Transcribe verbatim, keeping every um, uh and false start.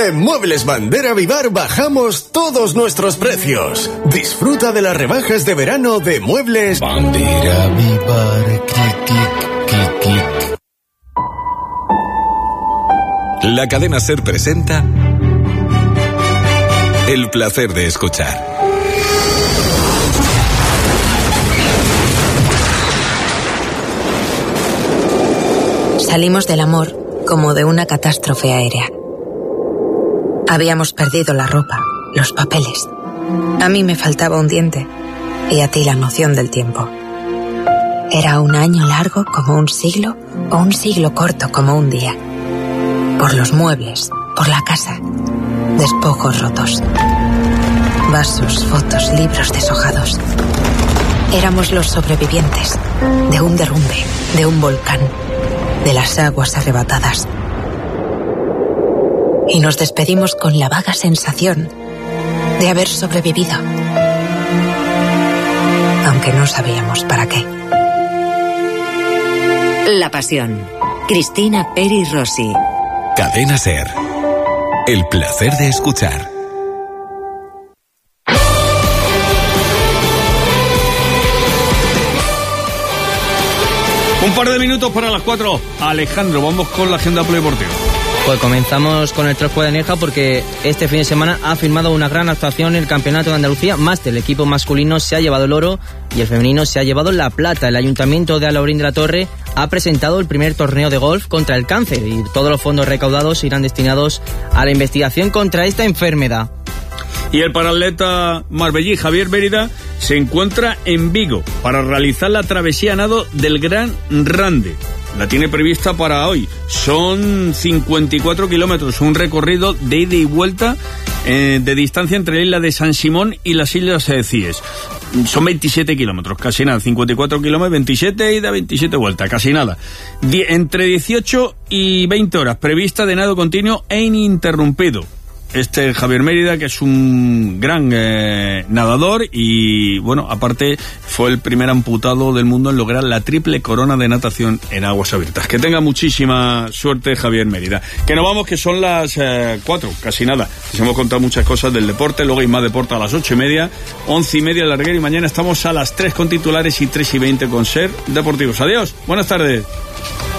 En Muebles Bandera Vivar bajamos todos nuestros precios. Disfruta de las rebajas de verano de Muebles Bandera Vivar. Clic, clic, clic, clic. La cadena SER presenta El placer de escuchar. Salimos del amor como de una catástrofe aérea. Habíamos perdido la ropa, los papeles. A mí me faltaba un diente y a ti la noción del tiempo. Era un año largo como un siglo o un siglo corto como un día. Por los muebles, por la casa, despojos rotos. Vasos, fotos, libros deshojados. Éramos los sobrevivientes de un derrumbe, de un volcán, de las aguas arrebatadas. Y nos despedimos con la vaga sensación de haber sobrevivido, aunque no sabíamos para qué. La pasión. Cristina Peri Rossi. Cadena SER. El placer de escuchar. Un par de minutos para las cuatro. Alejandro, vamos con la agenda polideportiva. Pues comenzamos con el Trosco de Nerja porque este fin de semana ha firmado una gran actuación en el Campeonato de Andalucía Máster. El equipo masculino se ha llevado el oro y el femenino se ha llevado la plata. El Ayuntamiento de Alaurín de la Torre ha presentado el primer torneo de golf contra el cáncer y todos los fondos recaudados irán destinados a la investigación contra esta enfermedad. Y el paratleta marbellí Javier Mérida se encuentra en Vigo para realizar la travesía a nado del Gran Rande. La tiene prevista para hoy. Son cincuenta y cuatro kilómetros, un recorrido de ida y vuelta eh, de distancia entre la isla de San Simón y las islas Cíes. Son veintisiete kilómetros, casi nada. cincuenta y cuatro kilómetros, veintisiete ida, veintisiete vuelta, casi nada. Die- entre dieciocho y veinte horas, prevista de nado continuo e ininterrumpido. Este Javier Mérida, que es un gran eh, nadador y, bueno, aparte fue el primer amputado del mundo en lograr la triple corona de natación en aguas abiertas. Que tenga muchísima suerte Javier Mérida. Que nos vamos, que son las eh, cuatro, casi nada. Les hemos contado muchas cosas del deporte, luego hay más deporte a las ocho y media, once y media el larguero y mañana estamos a las tres con titulares y tres y veinte con SER Deportivos. Adiós, buenas tardes.